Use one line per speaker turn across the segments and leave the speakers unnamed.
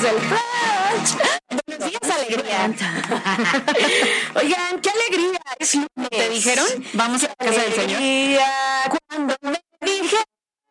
el brunch. Buenos días, alegría. Oigan, qué alegría. Es lunes.
¿Te dijeron? Vamos a la casa del Señor.
Cuando me dijeron,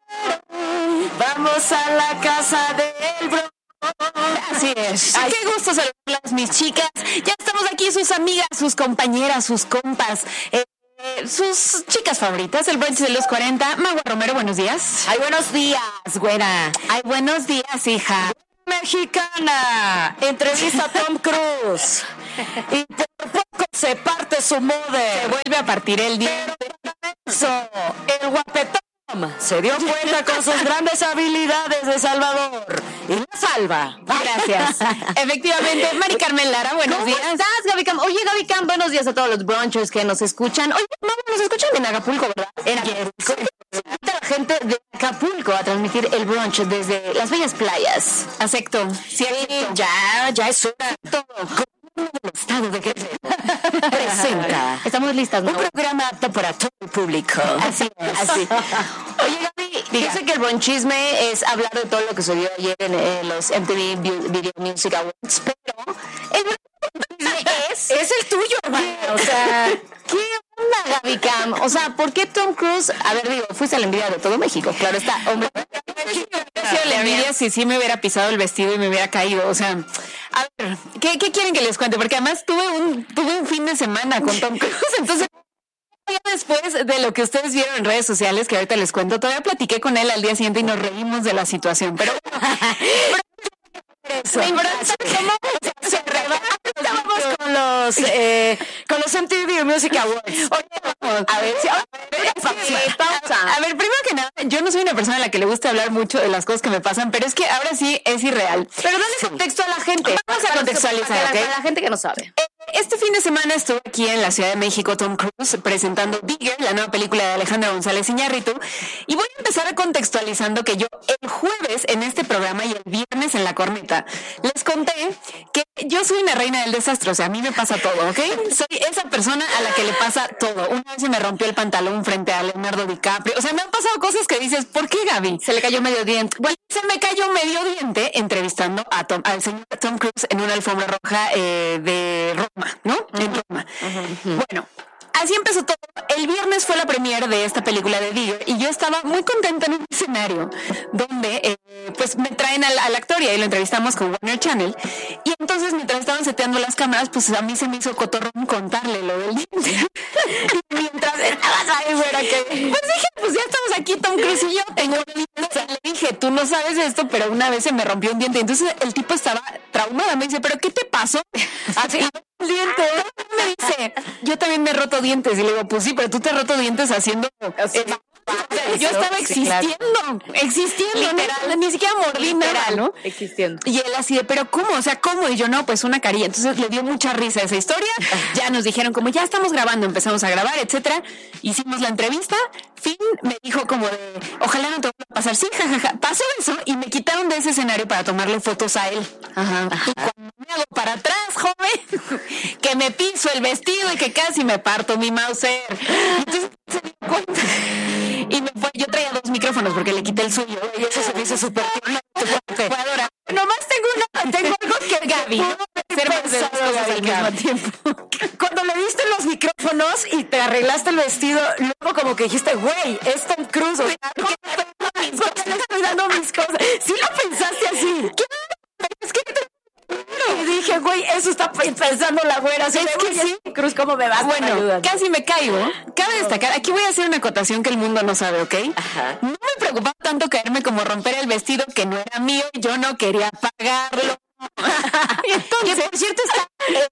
vamos a la casa del brunch.
Así es. Ay, qué gusto saludarlas, mis chicas. Ya estamos aquí, sus amigas, sus compañeras, sus compas, sus chicas favoritas, el brunch de los 40. Magua Romero, buenos días.
Ay, buenos días, güera.
Ay, buenos días, hija.
Mexicana, entrevista a Tom Cruise. Y por poco se parte su mode.
Se vuelve a partir el diente.
Eso, el guapetón se dio cuenta con sus grandes habilidades de Salvador y la salva.
Gracias. Efectivamente, Mari Carmen Lara, buenos días.
¿Cómo estás, Gaby Cam? Oye, Gaby Cam, buenos días a todos los brunchers que nos escuchan. Oye, no, nos escuchan en Acapulco, ¿verdad? En Acapulco. Invita a la gente de Acapulco a transmitir el brunch desde las bellas playas.
Acepto. Sí,
ya es hora. Todo. Del estado de Querétaro presenta. Estamos listas, ¿no? Un programa apto para todo el público.
Así es.
Así. Oye, Gaby, yo sé que el bronchisme es hablar de todo lo que sucedió ayer en los MTV Video Music Awards, pero el bronchisme es el tuyo, hermano. O sea, ¿qué onda, Gaby Cam? O sea, ¿por qué Tom Cruise? A ver, digo, fuiste a la envidia de todo México, claro está. Hombre,
la envidia si sí me hubiera pisado el vestido y me hubiera caído, o sea, a ver, ¿qué quieren que les cuente? Porque además tuve un fin de semana con Tom Cruise, entonces después de lo que ustedes vieron en redes sociales, que ahorita les cuento, todavía platiqué con él al día siguiente y nos reímos de la situación, pero
eso. Estamos con los MTV Video Music Awards.
A ver, primero que nada, yo no soy una persona a la que le gusta hablar mucho de las cosas que me pasan, pero es que ahora sí es irreal.
Pero dale contexto a la gente.
Vamos a contextualizar, ¿ok?
A la gente que no sabe.
Este fin de semana estuvo aquí en la Ciudad de México Tom Cruise presentando Bigger, la nueva película de Alejandra González Iñárritu, y voy a empezar contextualizando que yo el jueves en este programa y el viernes en La Corneta les conté que yo soy una reina del desastre, o sea, a mí me pasa todo, ¿ok? Soy esa persona a la que le pasa todo. Una vez se me rompió el pantalón frente a Leonardo DiCaprio, o sea, me han pasado cosas que dices, ¿por qué, Gaby?
Se le cayó medio diente.
Bueno, se me cayó medio diente entrevistando al señor Tom Cruise en una alfombra roja de Roma, ¿no? En Roma. Bueno, así empezó todo. El viernes fue la premiere de esta película de Bigger y yo estaba muy contenta en un escenario donde pues me traen al actor y ahí lo entrevistamos con Warner Channel, y entonces mientras estaban seteando las cámaras, pues a mí se me hizo cotorrón contarle lo del diente. Y mientras estabas ahí, fuera que pues dije, pues ya estamos aquí Tom Cruise y yo tengo un diente. O sea, le dije, tú no sabes esto, pero una vez se me rompió un diente. Entonces el tipo estaba traumado, me dice, ¿pero qué te pasó? Así, el diente. Me dice, yo también me he roto dientes. Y le digo, pues sí, pero tú te has roto dientes haciendo... yo estaba existiendo, literal, ni siquiera mordí nada, ¿no?
Existiendo.
Y él así de, ¿pero cómo? O sea, ¿cómo? Y yo, no, pues una carilla. Entonces le dio mucha risa esa historia. Ya nos dijeron como, ya estamos grabando, empezamos a grabar, etcétera. Hicimos la entrevista. Fin me dijo como de, ojalá no te vuelva a pasar. Sí, jajaja. Pasó eso y me quitaron de ese escenario para tomarle fotos a él. Y cuando me hago para atrás, joven, que me piso el vestido y que casi me parto mi Mauser. Entonces se dio cuenta. Y me fue, yo traía 2 micrófonos porque le quité el suyo y eso se me hizo súper jugadora. Nomás tengo algo que Gaby hacer más de 2 cosas al mismo tiempo.
Cuando le diste los micrófonos y te arreglaste el vestido, luego como que dijiste, güey, es Tom Cruise, o sea, ¿por qué le estoy dando mis cosas? Sí lo pensaste así. Es que y dije, güey, eso está pensando la güera. Es que sí, Cruz, ¿cómo me vas?
Bueno, casi me caigo. Cabe destacar, aquí voy a hacer una acotación que el mundo no sabe, ¿ok? No me preocupaba tanto caerme como romper el vestido que no era mío, yo no quería pagarlo. Y entonces, que por cierto está...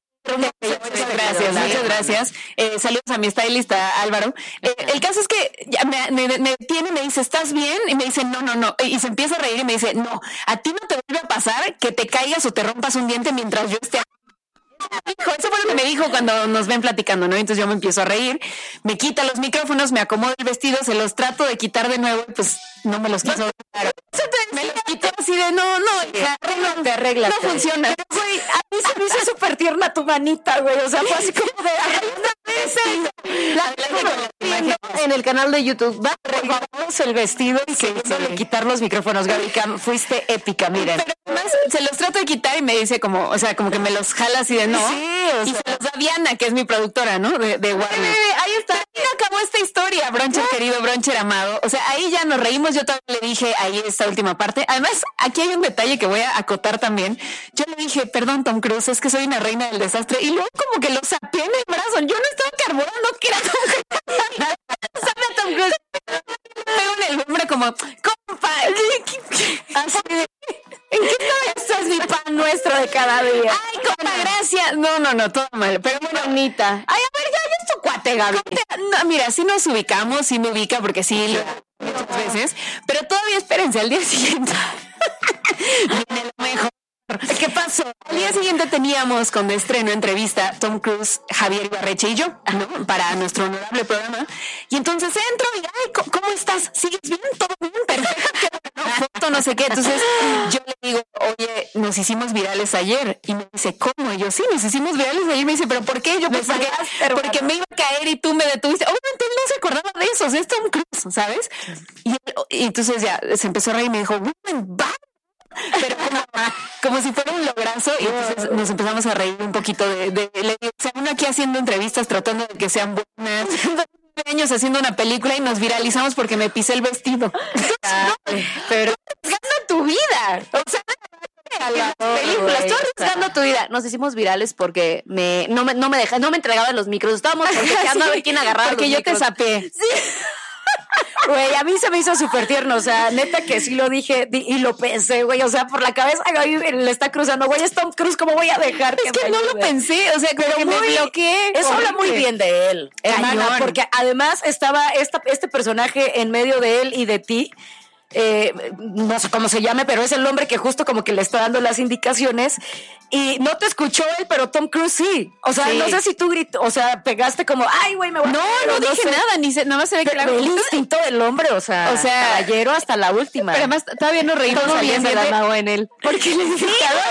Muchas gracias. Saludos a mi stylista Álvaro. El caso es que ya me detiene, me dice, ¿estás bien? Y me dice, no. Y se empieza a reír y me dice, no, a ti no te vuelve a pasar que te caigas o te rompas un diente mientras yo esté aquí. Eso fue lo que me dijo cuando nos ven platicando, ¿no? Entonces yo me empiezo a reír, me quita los micrófonos, me acomodo el vestido, se los trato de quitar de nuevo y pues no me los quiso. Me los quitó así de, no, hija,
te arreglas.
No funciona.
Pero, güey, a mí se me hizo súper tierna tu manita, güey. O sea, fue así como de... en el canal de YouTube, regalamos el vestido y que le quitar los micrófonos, Gaby Cam. Fuiste épica, miren.
Pero además se los trato de quitar y me dice como, o sea, como que me los jala así de no.
Sí,
y se los da Diana, que es mi productora, ¿no? De Warner.
Ahí está.
Ahí acabó esta historia, Broncher querido, Broncher amado. O sea, ahí ya nos reímos. Yo todavía le dije ahí esta última parte. Además, aquí hay un detalle que voy a acotar también. Yo le dije, perdón, Tom Cruise, es que soy una reina del desastre. Y luego como que lo sapeé en el brazo. Yo no estaba carburando que era Tom Cruise. ¿Sabe a Tom Cruise? Pego en el hombre como, compa. Así de,
¿en qué esto es mi pan nuestro de cada día?
Ay, compa, gracias. No, todo mal. Pero bueno,
bonita. Ay, a ver, ya es tu cuate, Gaby.
No, mira, sí nos ubicamos, sí me ubica porque sí lo muchas veces, pero todavía espérense al día siguiente. Viene lo mejor. ¿Qué pasó? Al día siguiente teníamos con estreno entrevista Tom Cruise, Javier Ibarreche y yo, ¿no? Para nuestro honorable programa. Y entonces entro y, ay, ¿cómo estás? ¿Sigues bien? ¿Todo bien? Perfecto. Foto, no sé qué. Entonces yo le digo, oye, nos hicimos virales ayer. Y me dice, ¿cómo? Y yo, sí, nos hicimos virales ayer. Y me dice, ¿pero por qué? Yo, pues porque me iba a caer y tú me detuviste. Obviamente él no se acordaba de eso. O sea, es Tom Cruise, ¿sabes? Y entonces ya se empezó a reír y me dijo, woman, bye. Pero como si fuera un lograzo. Y entonces nos empezamos a reír un poquito le digo, o sea, uno aquí haciendo entrevistas tratando de que sean buenas, años haciendo una película y nos viralizamos porque me pisé el vestido.
Pero arriesgando tu vida, o sea, las películas, tú arriesgando tu vida. Nos hicimos virales porque no me entregaban los micros. Estábamos buscando a ver quién agarraba
porque
los
yo
micros.
Te sapeé.
Sí. Güey, a mí se me hizo súper tierno, o sea, neta que sí lo dije y lo pensé, güey, o sea, por la cabeza le está cruzando, güey, es Tom Cruise, ¿cómo voy a dejar
Es que no lo pensé, o sea, pero que me bloqueé.
Eso habla muy bien de él, hermana, porque además estaba este personaje en medio de él y de ti. No sé cómo se llame, pero es el hombre que justo como que le está dando las indicaciones y no te escuchó él, pero Tom Cruise sí. O sea, sí. No sé si tú o sea, pegaste como, ay, güey, me voy a...
No dije nada, nada más se ve claro.
El instinto del hombre, o sea, caballero hasta la última.
Pero además, todavía no reímos
todo bien, se la amagó en él. Porque le dije,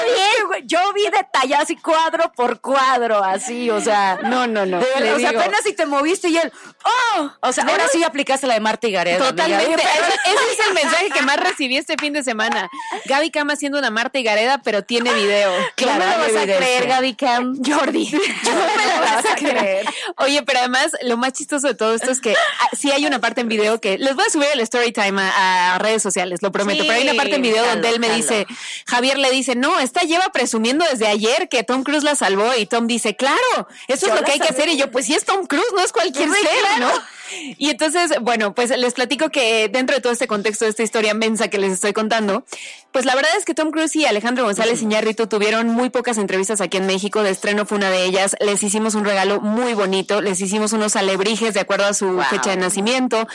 yo vi detalles así cuadro por cuadro, así, o sea...
No.
O sea, apenas si te moviste y él, o sea, ahora sí aplicaste la de Marta y Gareda.
Totalmente. Ese es el mensaje que más recibí este fin de semana. Gaby Cam haciendo una Marta y Gareda, pero tiene video.
¿No me lo vas a creer, Gaby Cam?
Jordi. No me lo vas a creer. Oye, pero además, lo más chistoso de todo esto es que sí hay una parte en video que les voy a subir el story time a redes sociales, lo prometo. Sí, pero hay una parte en video donde él me dice, Javier le dice, no, esta lleva presumiendo desde ayer que Tom Cruise la salvó. Y Tom dice, claro, eso es lo que hay que hacer. Y yo, pues sí es Tom Cruise, no es cualquier ser, ¿no? Y entonces, bueno, pues les platico que dentro de todo este contexto de esta historia mensa que les estoy contando, pues la verdad es que Tom Cruise y Alejandro González Iñárritu tuvieron muy pocas entrevistas aquí en México. De estreno fue una de ellas. Les hicimos un regalo muy bonito. Les hicimos unos alebrijes de acuerdo a su fecha de nacimiento,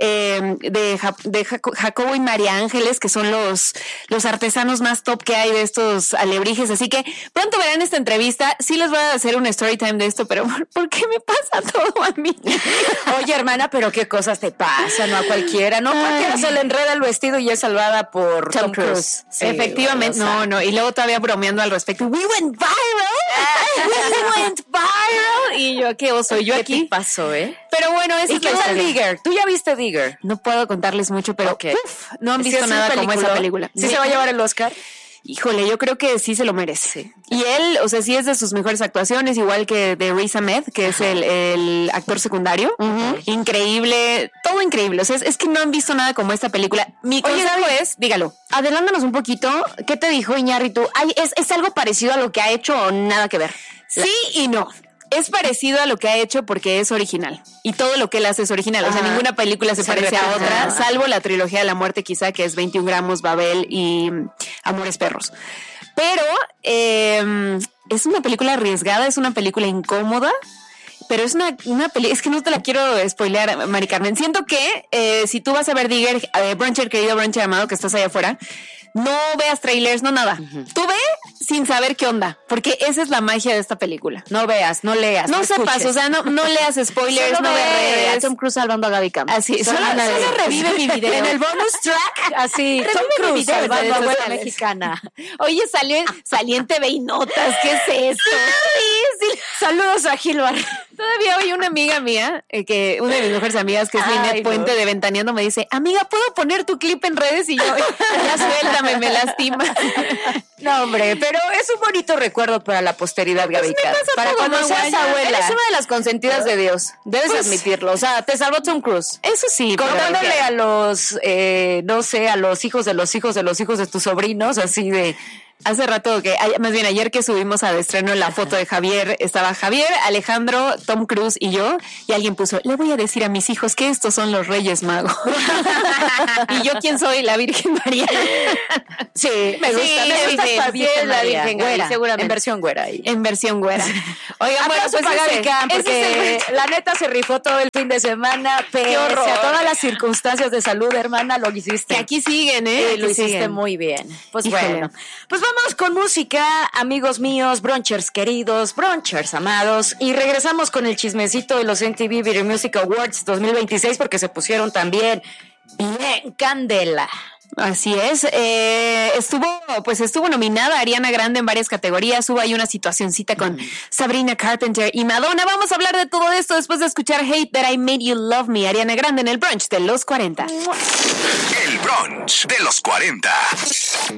de Jacobo y María Ángeles, que son los artesanos más top que hay de estos alebrijes. Así que pronto verán esta entrevista. Sí les voy a hacer un story time de esto, pero ¿por qué me pasa todo a mí?
Oye, hermana, pero qué cosas te pasan, no a cualquiera, ¿no? Cualquiera se le enreda el vestido y es salvada por Tom Cruise.
Sí, efectivamente, no, y luego todavía bromeando al respecto. We went viral. We went viral. Y yo, ¿qué oso? Yo aquí.
¿Qué pasó,
Pero bueno,
¿y qué tal Digger? ¿Tú ya viste Digger?
No puedo contarles mucho, pero no han visto nada como esa película.
¿Sí se va a llevar el Oscar?
Híjole, yo creo que sí se lo merece. Sí. Y él, o sea, sí es de sus mejores actuaciones, igual que de Riz Ahmed, que es el actor secundario. Increíble, todo increíble. O sea, es que no han visto nada como esta película. Mi consejo es, dígalo.
Adelántanos un poquito. ¿Qué te dijo Iñárritu? ¿Es algo parecido a lo que ha hecho o nada que ver?
Sí y no. Es parecido a lo que ha hecho porque es original. Y todo lo que él hace es original. O sea, ninguna película se parece a otra, salvo la trilogía de la muerte quizá, que es 21 gramos, Babel y Amores Perros. Pero es una película arriesgada, es una película incómoda. Pero es una película, es que no te la quiero spoilear, Mari Carmen. Siento que si tú vas a ver Digger, Broncher, querido Broncher amado, que estás allá afuera, no veas trailers, no nada. Tú ve sin saber qué onda, porque esa es la magia de esta película.
No veas, no leas.
No sepas, o sea, no leas spoilers, no veas redes.
Tom Cruise salvando a Gaby Cam.
Así, solo revive mi video.
En el bonus track, así, Tom Cruise salvando a abuela mexicana.
Oye, salí en TV y Notas, ¿qué es esto?
Sí,
Saludos a Gil Barrera.
Todavía hoy una amiga mía, una de mis mejores amigas, que es Linet Puente de Ventaneando, me dice, amiga, ¿puedo poner tu clip en redes? Y yo, ya suéltame, me lastima.
No, hombre, pero es un bonito recuerdo para la posteridad, Gaby. Para cuando seas abuela.
Eres una de las consentidas de Dios. Debes admitirlo. O sea, te salvó Tom Cruise.
Eso sí.
Contándole a los, no sé, a los hijos de los hijos de los hijos de tus sobrinos, así de...
Hace rato más bien ayer que subimos a estreno la foto de Javier, estaba Javier, Alejandro, Tom Cruise y yo, y alguien puso, le voy a decir a mis hijos que estos son los Reyes Magos. ¿Y yo quién soy? La Virgen María.
Sí, me gusta
la Virgen
güera,
seguramente.
En versión güera. Ahí.
En versión güera.
Oigan, bueno, pues porque la neta se rifó todo el fin de semana, pese a todas las circunstancias de salud, hermana, lo hiciste.
Que aquí siguen, ¿eh?
Lo hiciste muy bien. Pues
Híjole.
bueno, pues vamos con música, amigos míos, brunchers queridos, brunchers amados, y regresamos con el chismecito de los MTV Video Music Awards 2026 porque se pusieron también bien candela.
Así es, estuvo nominada Ariana Grande en varias categorías, hubo ahí una situacioncita con Sabrina Carpenter y Madonna. Vamos a hablar de todo esto después de escuchar Hate That I Made You Love Me, Ariana Grande en el brunch de los 40.
El brunch de los 40.